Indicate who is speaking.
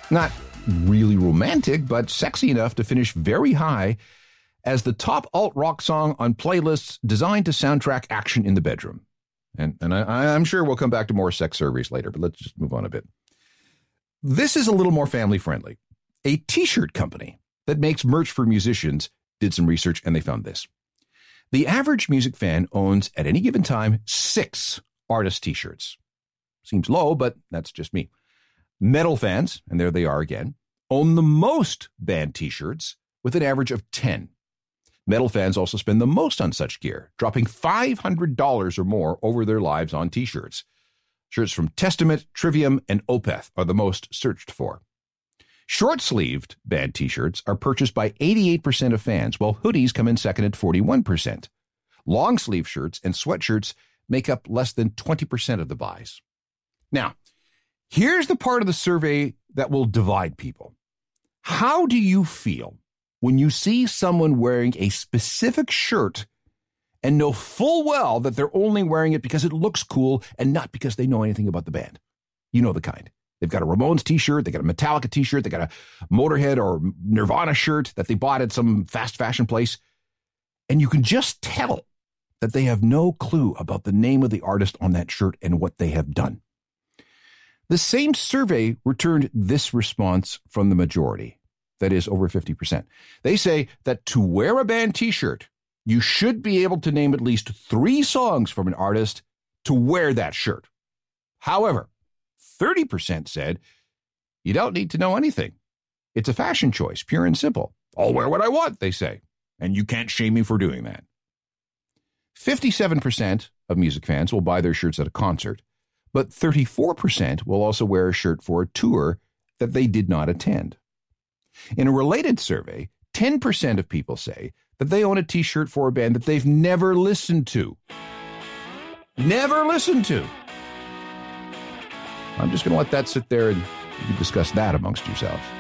Speaker 1: Not really romantic, but sexy enough to finish very high as the top alt-rock song on playlists designed to soundtrack action in the bedroom. And I'm sure we'll come back to more sex surveys later, but let's just move on a bit. This is a little more family-friendly. A T-shirt company that makes merch for musicians did some research, and they found this. The average music fan owns, at any given time, 6 artist T-shirts. Seems low, but that's just me. Metal fans, and there they are again, own the most band T-shirts with an average of 10. Metal fans also spend the most on such gear, dropping $500 or more over their lives on T-shirts. Shirts from Testament, Trivium, and Opeth are the most searched for. Short-sleeved band T-shirts are purchased by 88% of fans, while hoodies come in second at 41%. Long-sleeve shirts and sweatshirts make up less than 20% of the buys. Now, here's the part of the survey that will divide people. How do you feel when you see someone wearing a specific shirt and know full well that they're only wearing it because it looks cool and not because they know anything about the band? You know the kind. They've got a Ramones T-shirt, they got a Metallica T-shirt, they got a Motorhead or Nirvana shirt that they bought at some fast fashion place. And you can just tell that they have no clue about the name of the artist on that shirt and what they have done. The same survey returned this response from the majority. That is over 50%. They say that to wear a band T-shirt, you should be able to name at least 3 songs from an artist to wear that shirt. However, 30% said, you don't need to know anything. It's a fashion choice, pure and simple. I'll wear what I want, they say, and you can't shame me for doing that. 57% of music fans will buy their shirts at a concert, but 34% will also wear a shirt for a tour that they did not attend. In a related survey, 10% of people say that they own a T-shirt for a band that they've never listened to. Never listened to. I'm just going to let that sit there and you can discuss that amongst yourselves.